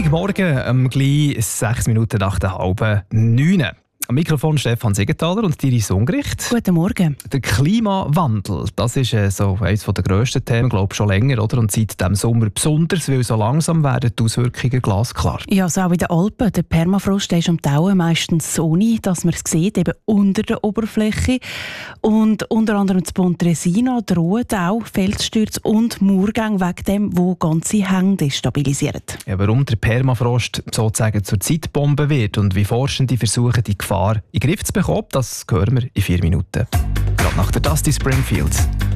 Sonntagmorgen, gleich 6 Minuten nach der halben 9. Am Mikrofon Stefan Siegenthaler und Iris Ungericht. Guten Morgen. Der Klimawandel, das ist so eines der grössten Themen, glaube ich, schon länger, oder? Und seit diesem Sommer besonders, weil so langsam werden die Auswirkungen glasklar. Ja, also auch in den Alpen. Der Permafrost ist am Tauen meistens ohne, dass man es sieht, eben unter der Oberfläche. Und unter anderem in Pontresina drohen auch Felsstürze und Murgänge wegen dem, wo ganze Hänge destabilisieren. Ja, warum der Permafrost sozusagen zur Zeitbombe wird und wie Forschende versuchen, die Gefahr in den Griff zu bekommen, das hören wir in 4 Minuten. Gerade nach der Dusty Springfield.